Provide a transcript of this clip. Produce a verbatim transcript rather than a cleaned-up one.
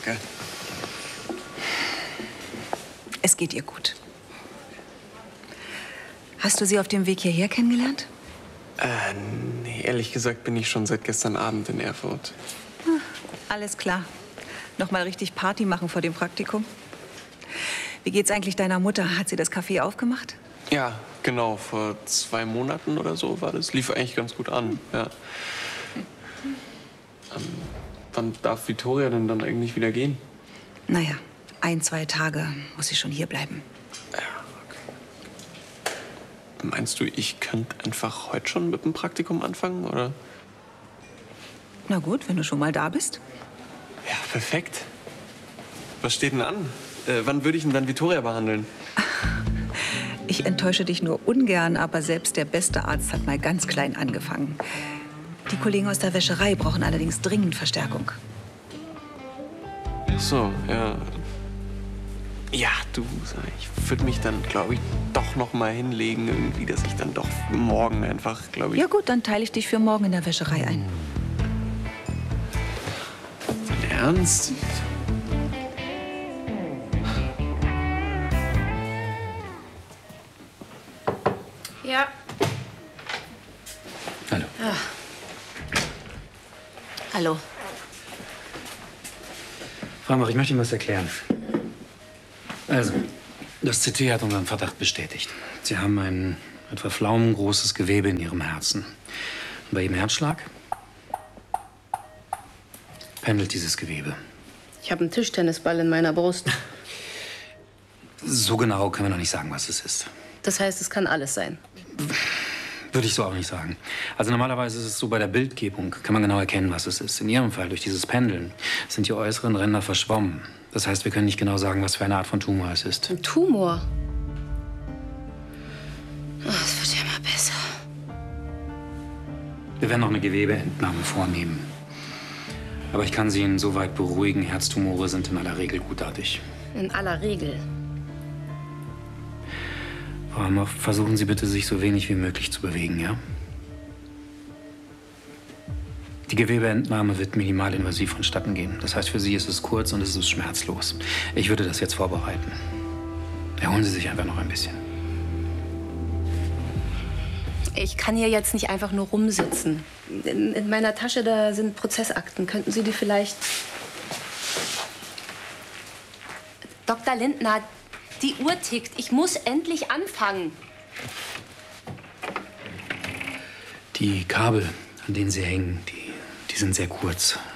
Danke. Es geht ihr gut. Hast du sie auf dem Weg hierher kennengelernt? Äh, nee, ehrlich gesagt bin ich schon seit gestern Abend in Erfurt. Hm, alles klar. Noch mal richtig Party machen vor dem Praktikum. Wie geht's eigentlich deiner Mutter? Hat sie das Café aufgemacht? Ja, genau. Vor zwei Monaten oder so war das. Lief eigentlich ganz gut an, ja. Ähm, wann darf Vittoria denn dann eigentlich wieder gehen? Naja, ein, zwei Tage muss sie schon hier bleiben. Ja, okay. Meinst du, ich könnte einfach heute schon mit dem Praktikum anfangen, oder? Na gut, wenn du schon mal da bist. Ja, perfekt. Was steht denn an? Äh, wann würde ich denn dann Vittoria behandeln? Ich enttäusche dich nur ungern, aber selbst der beste Arzt hat mal ganz klein angefangen. Die Kollegen aus der Wäscherei brauchen allerdings dringend Verstärkung. Ach so, ja. Ja, du, ich würde mich dann, glaube ich, doch noch mal hinlegen, irgendwie, dass ich dann doch morgen einfach, glaube ich... Ja gut, dann teile ich dich für morgen in der Wäscherei ein. Dein Ernst? Ja. Hallo. Ja. Hallo. Frau Mach, ich möchte Ihnen was erklären. Also, das C T hat unseren Verdacht bestätigt. Sie haben ein etwa pflaumengroßes Gewebe in Ihrem Herzen. Und bei Ihrem Herzschlag pendelt dieses Gewebe. Ich habe einen Tischtennisball in meiner Brust. So genau können wir noch nicht sagen, was es ist. Das heißt, es kann alles sein. Würde ich so auch nicht sagen. Also normalerweise ist es so, bei der Bildgebung kann man genau erkennen, was es ist. In Ihrem Fall, durch dieses Pendeln, sind die äußeren Ränder verschwommen. Das heißt, wir können nicht genau sagen, was für eine Art von Tumor es ist. Ein Tumor? Oh, es wird ja immer besser. Wir werden noch eine Gewebeentnahme vornehmen. Aber ich kann Sie insoweit beruhigen, Herztumore sind in aller Regel gutartig. In aller Regel. Frau Hammer, versuchen Sie bitte, sich so wenig wie möglich zu bewegen, ja? Die Gewebeentnahme wird minimalinvasiv vonstatten gehen. Das heißt, für Sie ist es kurz und es ist schmerzlos. Ich würde das jetzt vorbereiten. Erholen Sie sich einfach noch ein bisschen. Ich kann hier jetzt nicht einfach nur rumsitzen. In, in meiner Tasche, da sind Prozessakten. Könnten Sie die vielleicht... Doktor Lindner, die Uhr tickt. Ich muss endlich anfangen. Die Kabel, an denen Sie hängen, die, die sind sehr kurz.